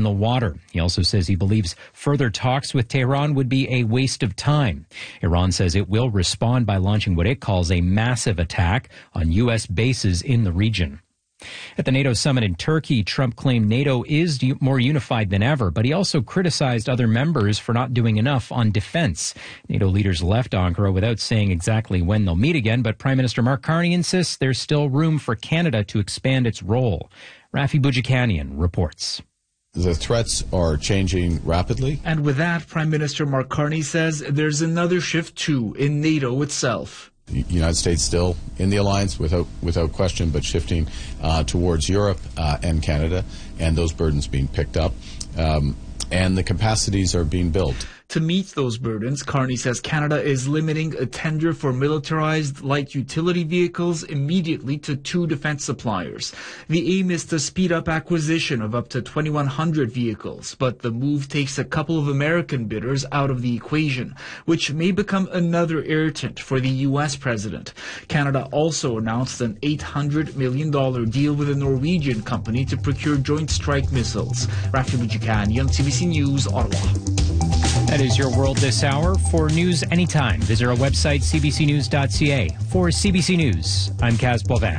the water. He also says he believes further talks with Tehran would be a waste of time. Iran says it will respond by launching what it calls a massive attack on U.S. bases in the region. At the NATO summit in Turkey, Trump claimed NATO is more unified than ever, but he also criticized other members for not doing enough on defense. NATO leaders left Ankara without saying exactly when they'll meet again, but Prime Minister Mark Carney insists there's still room for Canada to expand its role. Rafi Boudjikanian reports. The threats are changing rapidly. And with that, Prime Minister Mark Carney says there's another shift too in NATO itself. The United States still in the alliance without question, but shifting towards Europe and Canada, and those burdens being picked up, and the capacities are being built. To meet those burdens, Carney says Canada is limiting a tender for militarized light utility vehicles immediately to 2 defense suppliers. The aim is to speed up acquisition of up to 2,100 vehicles, but the move takes a couple of American bidders out of the equation, which may become another irritant for the U.S. president. Canada also announced an $800 million deal with a Norwegian company to procure Joint Strike missiles. Rafi Boudjikanian, CBC News, Ottawa. That is your world this hour. For news anytime, visit our website, cbcnews.ca. For CBC News, I'm Kaz Bovin.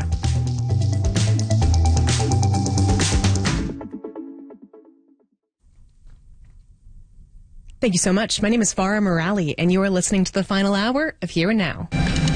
Thank you so much. My name is Farah Morali, and you are listening to the final hour of Here and Now.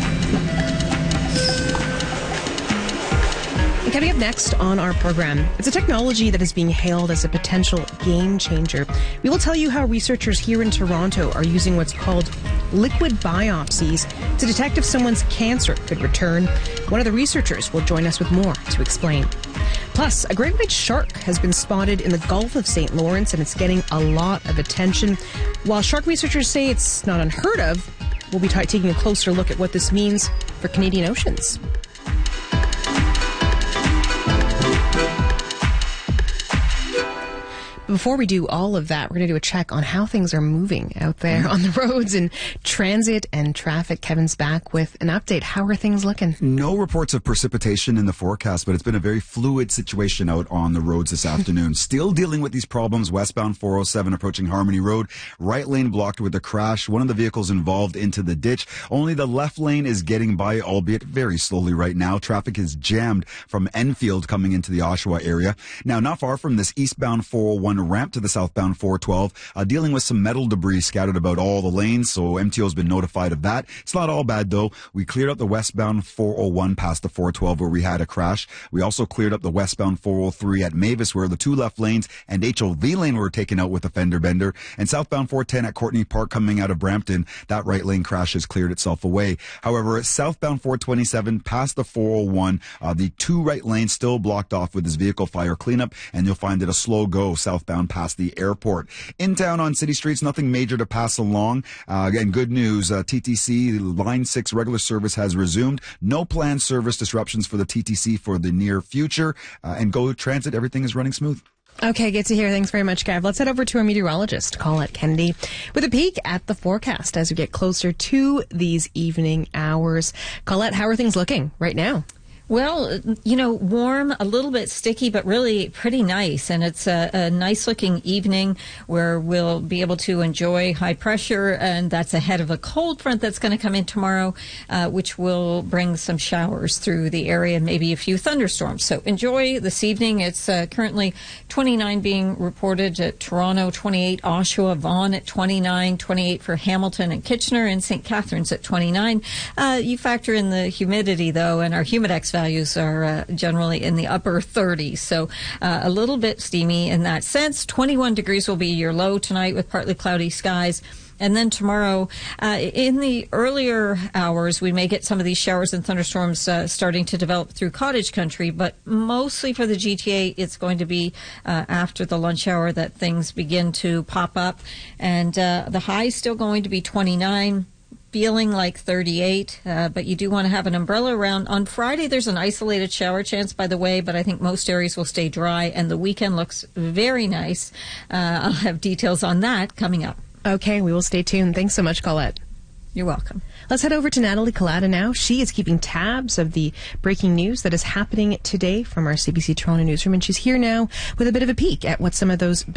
Coming up next on our program, it's a technology that is being hailed as a potential game changer. We will tell you how researchers here in Toronto are using what's called liquid biopsies to detect if someone's cancer could return. One of the researchers will join us with more to explain. Plus, a great white shark has been spotted in the Gulf of St. Lawrence, and it's getting a lot of attention. While shark researchers say it's not unheard of, we'll be taking a closer look at what this means for Canadian oceans. Before we do all of that, we're going to do a check on how things are moving out there on the roads in transit and traffic. Kevin's back with an update. How are things looking? No reports of precipitation in the forecast, but it's been a very fluid situation out on the roads this afternoon. Still dealing with these problems. Westbound 407 approaching Harmony Road. Right lane blocked with a crash. One of the vehicles involved into the ditch. Only the left lane is getting by, albeit very slowly right now. Traffic is jammed from Enfield coming into the Oshawa area. Now, not far from this, eastbound 401 ramp to the southbound 412, dealing with some metal debris scattered about all the lanes, so MTO has been notified of that. It's not all bad, though. We cleared up the westbound 401 past the 412 where we had a crash. We also cleared up the westbound 403 at Mavis where the 2 left lanes and HOV lane were taken out with a fender bender. And southbound 410 at Courtney Park coming out of Brampton, that right lane crash has cleared itself away. However, southbound 427 past the 401, the 2 right lanes still blocked off with this vehicle fire cleanup, and you'll find it a slow go southbound past the airport. In town on city streets, nothing major to pass along. Again, good news. TTC Line 6 regular service has resumed. No planned service disruptions for the TTC for the near future. And Go Transit, everything is running smooth. Okay, good to hear. Thanks very much, Kev. Let's head over to our meteorologist, Colette Kennedy, with a peek at the forecast as we get closer to these evening hours. Colette, how are things looking right now? Well, you know, warm, a little bit sticky, but really pretty nice. And it's a nice looking evening where we'll be able to enjoy high pressure. And that's ahead of a cold front that's going to come in tomorrow, which will bring some showers through the area and maybe a few thunderstorms. So enjoy this evening. It's currently 29 being reported at Toronto, 28 Oshawa, Vaughan at 29, 28 for Hamilton and Kitchener, and St. Catharines at 29. You factor in the humidity, though, and our Humidex values are generally in the upper 30s, so a little bit steamy in that sense. 21 degrees will be your low tonight with partly cloudy skies. And then tomorrow, in the earlier hours, we may get some of these showers and thunderstorms starting to develop through cottage country, but mostly for the GTA, it's going to be after the lunch hour that things begin to pop up. And the high is still going to be 29. Feeling like 38, but you do want to have an umbrella around. On Friday, there's an isolated shower chance, by the way, but I think most areas will stay dry, and the weekend looks very nice. I'll have details on that coming up. Okay, we will stay tuned. Thanks so much, Colette. You're welcome. Let's head over to Natalie Collada now. She is keeping tabs of the breaking news that is happening today from our CBC Toronto newsroom, and she's here now with a bit of a peek at what some of those